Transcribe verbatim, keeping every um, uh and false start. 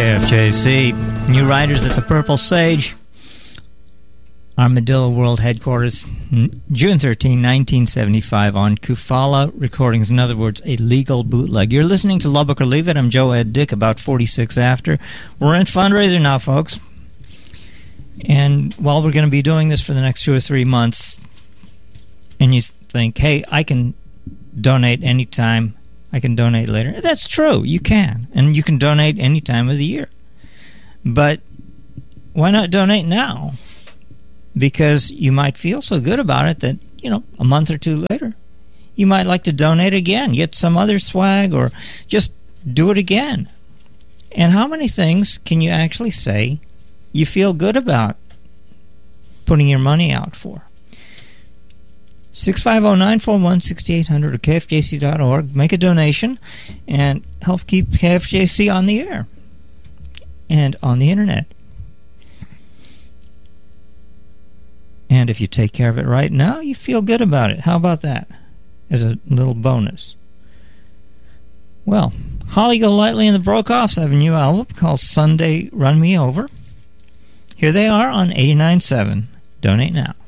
F J C. New writers at the Purple Sage. Armadillo World Headquarters, June thirteenth, nineteen seventy-five, on Kufala Recordings. In other words, a legal bootleg. You're listening to Lubbock or Leave It. I'm Joe Ed Dick, about forty-six after. We're in fundraiser now, folks. And while we're going to be doing this for the next two or three months, and you think, hey, I can donate anytime, I can donate later. That's true. You can. And you can donate any time of the year. But why not donate now? Because you might feel so good about it that, you know, a month or two later, you might like to donate again, get some other swag, or just do it again. And how many things can you actually say you feel good about putting your money out for? six five zero, nine four one, six eight zero zero or K F J C dot org. Make a donation and help keep K F J C on the air and on the internet. And if you take care of it right now, you feel good about it. How about that as a little bonus? Well, Holly Golightly and the Brokoffs have a new album called Sunday Run Me Over. Here they are on eighty-nine point seven. Donate now.